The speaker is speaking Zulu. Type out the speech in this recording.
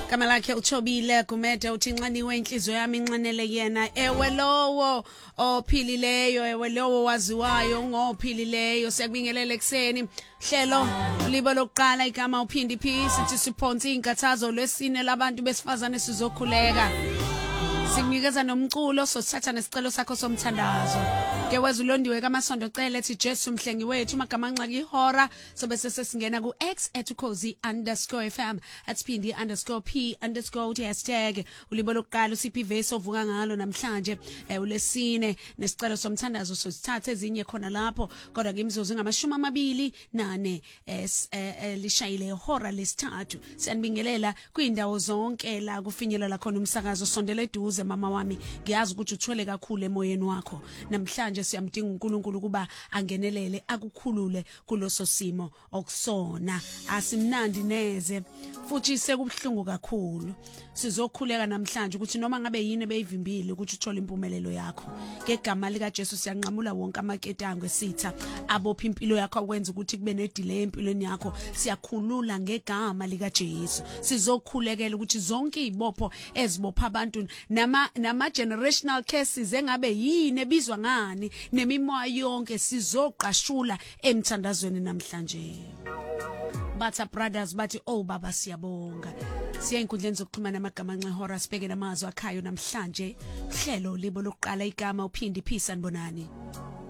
Gama lakhe uThobile Gumede uthi inxaniwe inhliziyo yami inxanele yena ewe lowo ophilileyo ewe lowo waziwayo ngophilileyo siyakubingelela ekseni hlelo libo lokuqala igama uphindi phi sithi siphonsi inkathazo lesine labantu besifazane sizokhuleka Sikunikeza nomculo sosithatha nesicelo sakho somthandazo. Ke wezulondiwe kaMasondo cele ethi Jesu mhlengi wethu magama nxaki ihora sobe sesingena ku x@ukhozi_fm @pindi_p_ ulibo lokuqala usiphi verse ovuka ngalo namhlanje ulesine nesicelo somthandazo sosithatha ezinye khona lapho kodwa ke imizuzu ngama-24 lishayile ihora lesithathu siyanibingelela kwiindawo zonke la kufinyelela khona umsakazo sondela eduze mama wami ngiyazi ukuthi uthwele kakhulu emoyeni wakho namhlanje siyamdinga uNkulunkulu kuba angenelele akukhulule kuloso simo okusona asimnandi neze futhi sekubhlungu kakhulu sizokhuleka namhlanje ukuthi noma ngabe yini beyivimbile ukuthi uthole impumelelo yakho ngegama lika Jesu siyanqamula wonke amaketango esitha abopha impilo yakho akwenza ukuthi kube nedelay empilweni yakho siyakhulula ngegama lika Jesu sizokhulekela ukuthi zonke izibopho ezibopha abantu nama generational cases engabe yini ebizwa ngani nemimoya yonke sizoqashula emthandazweni namhlanje Batha brothers bathi oh baba siyabonga siya inkundleni zokuxhumana amagama nxehora sibheke namazwi akhayo namhlanje hlelo libo lokuqala igama uphindi phi sanibonani